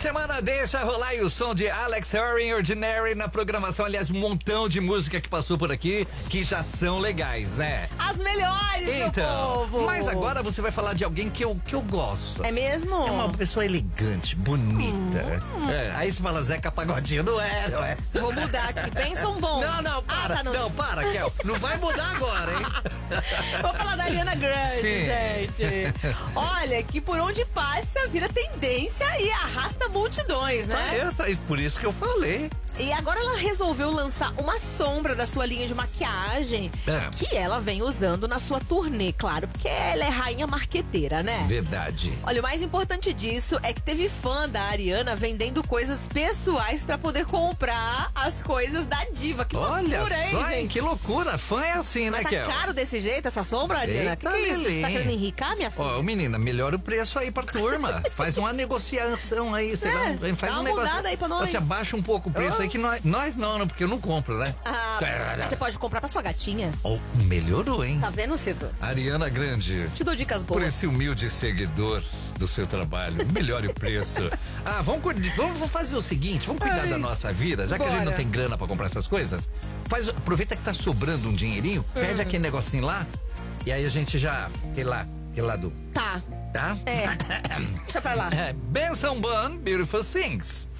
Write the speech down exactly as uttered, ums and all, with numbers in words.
de semana, deixa rolar aí o som de Alex Herring, Ordinary na programação. Aliás, um montão de música que passou por aqui que já são legais, né? As melhores, Então, meu povo. mas agora você vai falar de alguém que eu, que eu gosto. É mesmo? É uma pessoa elegante, bonita. Hum. É, aí você fala Zeca Pagodinho, não é, não é? Vou mudar aqui, pensa um bom. Não, não, para. Ah, tá, não. não, para, Kel. Não vai mudar agora, hein? Vou falar da Ariana Grande, Sim. gente. Olha, que por onde passa vira tendência e arrasta multidões, né? Tá, é, tá, por isso que eu falei. E agora ela resolveu lançar uma sombra da sua linha de maquiagem é. que ela vem usando na sua turnê, claro, porque ela é rainha marqueteira, né? Verdade. Olha, o mais importante disso é que teve fã da Ariana vendendo coisas pessoais pra poder comprar as coisas da diva. Que Olha loucura, hein, só, gente? Que loucura. Fã é assim, Mas né, tá Kel? caro desse jeito, essa sombra, Ariana? Que, que é isso? Tá querendo enricar, minha filha? Ó, oh, menina, melhora o preço aí pra turma. Faz uma negociação aí, sei é, lá. Faz dá um uma negócio. mudada aí pra nós. Você abaixa um pouco o preço oh. aí que nós, nós não, não, porque eu não compro, né? Ah, mas você pode comprar pra sua gatinha. Oh, melhorou, hein? Tá vendo, Cido? Ariana Grande. Te dou dicas boas. Por esse humilde seguidor do seu trabalho, melhore o preço. Ah, vamos, vamos, vamos fazer o seguinte, vamos cuidar Ai. da nossa vida, já Bora. que a gente não tem grana pra comprar essas coisas. Faz, aproveita que tá sobrando um dinheirinho, hum. pede aquele negocinho lá, e aí a gente já, sei lá, aquele lado. Tá. Tá? É. Deixa pra lá. É, Benson Bun, Beautiful Things.